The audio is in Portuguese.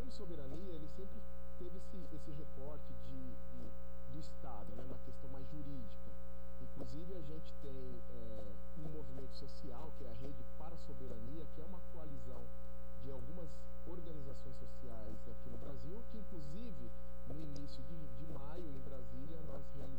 governo soberania, ele sempre teve esse recorte do Estado, né, uma questão mais jurídica. Inclusive, a gente tem